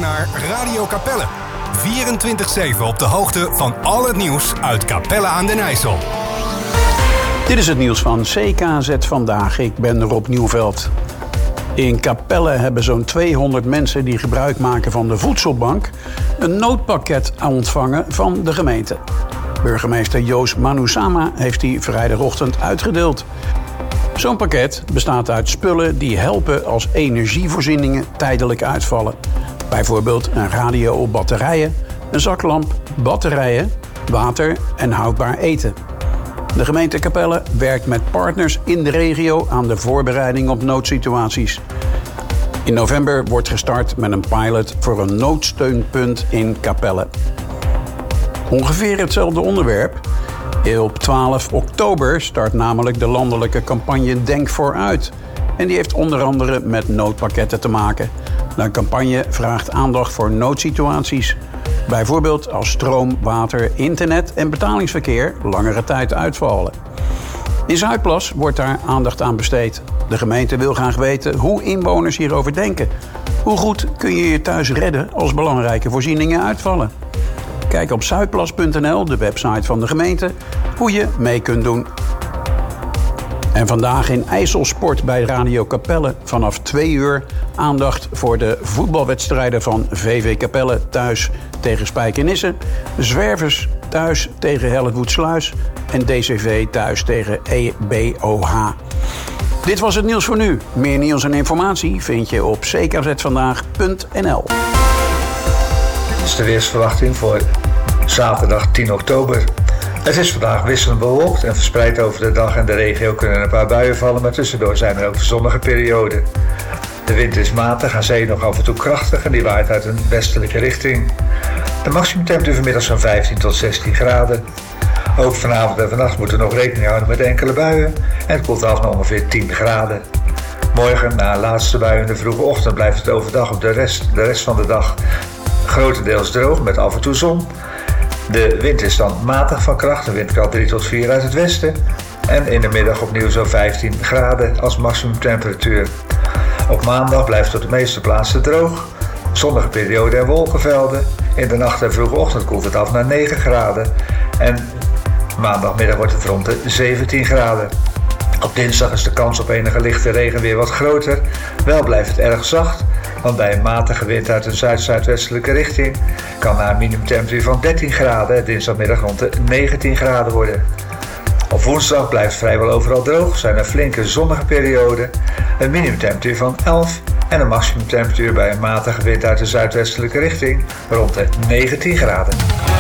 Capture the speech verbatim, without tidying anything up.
naar Radio Capelle. vierentwintig zeven op de hoogte van al het nieuws uit Capelle aan den IJssel. Dit is het nieuws van C K Z Vandaag. Ik ben Rob Nieuwveld. In Capelle hebben zo'n tweehonderd mensen die gebruik maken van de voedselbank een noodpakket ontvangen van de gemeente. Burgemeester Joost Manusama heeft die vrijdagochtend uitgedeeld. Zo'n pakket bestaat uit spullen die helpen als energievoorzieningen tijdelijk uitvallen. Bijvoorbeeld een radio op batterijen, een zaklamp, batterijen, water en houdbaar eten. De gemeente Capelle werkt met partners in de regio aan de voorbereiding op noodsituaties. In november wordt gestart met een pilot voor een noodsteunpunt in Capelle. Ongeveer hetzelfde onderwerp. Op twaalf oktober start namelijk de landelijke campagne Denk vooruit. En die heeft onder andere met noodpakketten te maken. De campagne vraagt aandacht voor noodsituaties. Bijvoorbeeld als stroom, water, internet en betalingsverkeer langere tijd uitvallen. In Zuidplas wordt daar aandacht aan besteed. De gemeente wil graag weten hoe inwoners hierover denken. Hoe goed kun je je thuis redden als belangrijke voorzieningen uitvallen? Kijk op zuidplas punt n l, de website van de gemeente, hoe je mee kunt doen. En vandaag in IJsselsport bij Radio Capelle vanaf twee uur aandacht voor de voetbalwedstrijden van V V Capelle thuis tegen Spijkenisse, Zwervers thuis tegen Hellevoetsluis en D C V thuis tegen E B O H. Dit was het nieuws voor nu. Meer nieuws en informatie vind je op c k z vandaag punt n l. Dit is de weersverwachting voor zaterdag tien oktober. Het is vandaag wisselend bewolkt en verspreid over de dag en de regio kunnen een paar buien vallen, maar tussendoor zijn er ook zonnige perioden. De wind is matig, aan zee nog af en toe krachtig en die waait uit een westelijke richting. De maximumtemperatuur vanmiddag zo'n vijftien tot zestien graden. Ook vanavond en vannacht moeten we nog rekening houden met enkele buien en het koelt af naar ongeveer tien graden. Morgen, na een laatste bui in de vroege ochtend, blijft het overdag op de rest, de rest van de dag grotendeels droog met af en toe zon. De wind is dan matig van kracht, de windkracht drie tot vier uit het westen. En in de middag opnieuw zo'n vijftien graden als maximumtemperatuur. Op maandag blijft het op de meeste plaatsen droog. Zonnige periode en wolkenvelden. In de nacht en vroege ochtend koelt het af naar negen graden. En maandagmiddag wordt het rond de zeventien graden. Op dinsdag is de kans op enige lichte regen weer wat groter. Wel blijft het erg zacht, want bij een matige wind uit een zuid-zuidwestelijke richting kan na een minimumtemperatuur van dertien graden dinsdagmiddag rond de negentien graden worden. Op woensdag blijft vrijwel overal droog, zijn er flinke zonnige perioden, een minimumtemperatuur van elf en een maximumtemperatuur bij een matige wind uit de zuidwestelijke richting rond de negentien graden.